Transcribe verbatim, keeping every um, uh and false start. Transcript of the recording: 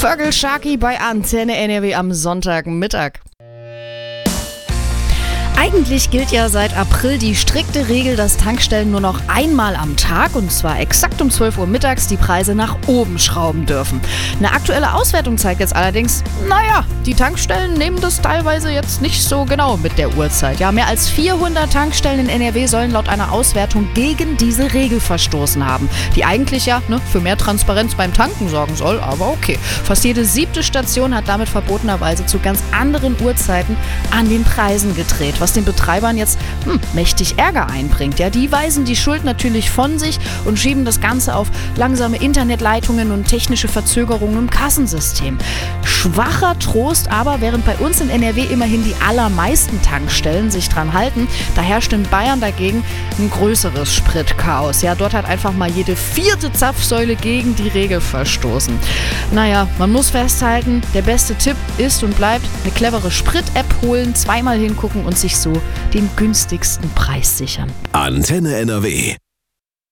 Vögel Sharky bei Antenne N R W am Sonntagmittag. Eigentlich gilt ja seit April die strikte Regel, dass Tankstellen nur noch einmal am Tag, und zwar exakt um zwölf Uhr mittags, die Preise nach oben schrauben dürfen. Eine aktuelle Auswertung zeigt jetzt allerdings, naja, die Tankstellen nehmen das teilweise jetzt nicht so genau mit der Uhrzeit. Ja, mehr als vierhundert Tankstellen in N R W sollen laut einer Auswertung gegen diese Regel verstoßen haben, die eigentlich ja ne, für mehr Transparenz beim Tanken sorgen soll, aber okay. Fast jede siebte Station hat damit verbotenerweise zu ganz anderen Uhrzeiten an den Preisen gedreht, was den Betreibern jetzt hm, mächtig Ärger einbringt. Ja, die weisen die Schuld natürlich von sich und schieben das Ganze auf langsame Internetleitungen und technische Verzögerungen im Kassensystem. Schwacher Trost aber, während bei uns in N R W immerhin die allermeisten Tankstellen sich dran halten, da herrscht in Bayern dagegen ein größeres Spritchaos. Ja, dort hat einfach mal jede vierte Zapfsäule gegen die Regel verstoßen. Naja, man muss festhalten, der beste Tipp ist und bleibt eine clevere Sprit-App holen, zweimal hingucken und sich so den günstigsten Preis sichern. Antenne N R W.